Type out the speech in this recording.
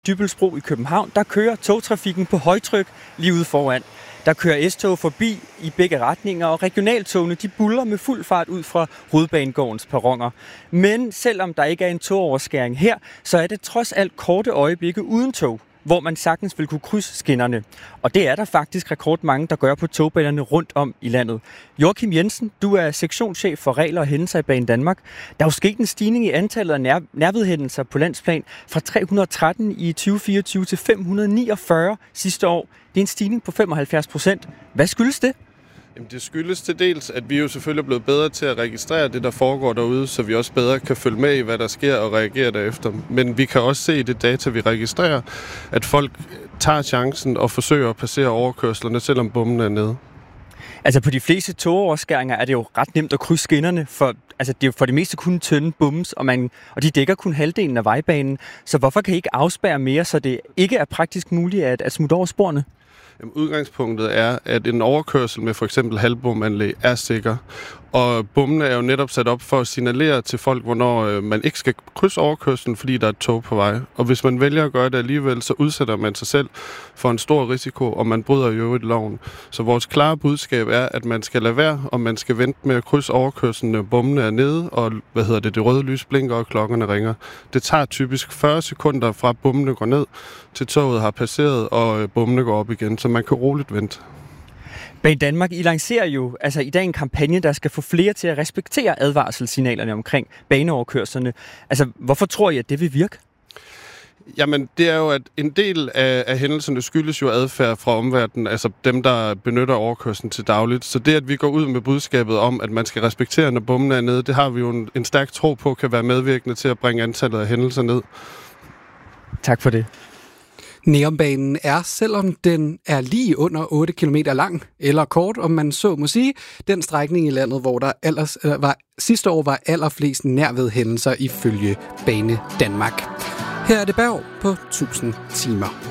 Dybbølsbro i København, der kører togtrafikken på højtryk lige ude foran. Der kører S-tog forbi i begge retninger, og regionaltogene de buller med fuld fart ud fra Hovedbanegårdens perroner. Men selvom der ikke er en togoverskæring her, så er det trods alt korte øjeblikke uden tog, hvor man sagtens vil kunne krydse skinnerne. Og det er der faktisk rekordmange, der gør på togbanerne rundt om i landet. Joachim Jensen, du er sektionschef for regler og hændelser i Banedanmark. Der er jo sket en stigning i antallet af nærvedhændelser på landsplan fra 313 i 2024 til 549 sidste år. Det er en stigning på 75%. Hvad skyldes det? Jamen, det skyldes til dels, at vi jo selvfølgelig er blevet bedre til at registrere det, der foregår derude, så vi også bedre kan følge med i, hvad der sker og reagere derefter. Men vi kan også se i det data, vi registrerer, at folk tager chancen og forsøger at passere overkørslerne, selvom bommen er nede. Altså på de fleste togoverskæringer er det jo ret nemt at krydse skinnerne, for altså, det er jo for det meste kun tynde bums, og de dækker kun halvdelen af vejbanen. Så hvorfor kan I ikke afspærre mere, så det ikke er praktisk muligt at smutte over sporene? Jamen, udgangspunktet er, at en overkørsel med for eksempel halvbomanlæg er sikker. Og bommene er jo netop sat op for at signalere til folk, hvornår man ikke skal krydse overkørslen, fordi der er et tog på vej. Og hvis man vælger at gøre det alligevel, så udsætter man sig selv for en stor risiko, og man bryder jo et loven. Så vores klare budskab er, at man skal lade være, og man skal vente med at krydse overkørslen, når bommene er nede, og det røde lys blinker, og klokkerne ringer. Det tager typisk 40 sekunder fra bommene går ned, til toget har passeret, og bommene går op igen, så man kan roligt vente. Banedanmark, I lancerer jo i dag en kampagne, der skal få flere til at respektere advarselssignalerne omkring baneoverkørslerne. Hvorfor tror I, at det vil virke? Jamen, det er jo, at en del af hændelserne skyldes jo adfærd fra omverdenen, altså dem, der benytter overkørslen til dagligt. Så det, at vi går ud med budskabet om, at man skal respektere, når bommen er nede, det har vi jo en stærk tro på, kan være medvirkende til at bringe antallet af hændelser ned. Tak for det. Nærumbanen er, selvom den er lige under 8 km lang, eller kort, om man så må sige, den strækning i landet, hvor der sidste år var allerflest nærvedhændelser ifølge Banedanmark. Her er det Berg på 1000 timer.